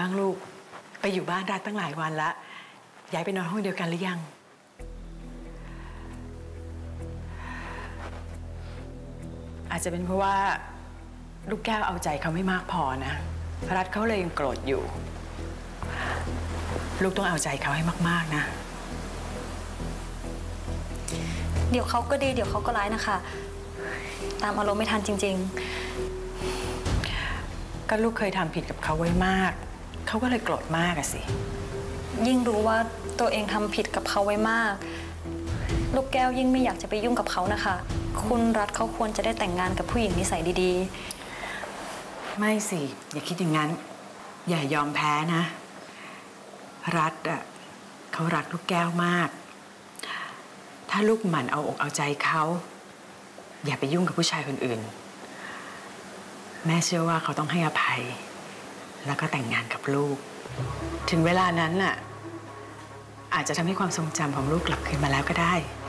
บ้างลูกไปอยู่บ้านรัฐตั้งหลายวันละย้ายไปนอนห้องเดียวกันหรือยังอาจจะเป็นเพราะว่าลูกแก้วเอาใจเขาไม่มากพอนะรัฐเขาเลยยังโกรธอยู่ลูกต้องเอาใจเขาให้มากๆนะเดี๋ยวเขาก็ดีเดี๋ยวเขาก็ร้ายนะคะตามอารมณ์ไม่ทันจริงๆก็ลูกเคยทำผิดกับเขาไว้มากเขาก็เลยโกรธมากอะสิยิ่งรู้ว่าตัวเองทำผิดกับเขาไว้มากลูกแก้วยิ่งไม่อยากจะไปยุ่งกับเขานะคะคุณรัฐเขาควรจะได้แต่งงานกับผู้หญิงนิสัยดีๆไม่สิอย่าคิดอย่างนั้นอย่ายอมแพ้นะรัฐอะเขารักลูกแก้วมากถ้าลูกหมั่นเอาอกเอาใจเขาอย่าไปยุ่งกับผู้ชายคนอื่นแม่เชื่อว่าเขาต้องให้อภัยแล้วก็แต่งงานกับลูกถึงเวลานั้นน่ะอาจจะทำให้ความทรงจำของลูกกลับคืนมาแล้วก็ได้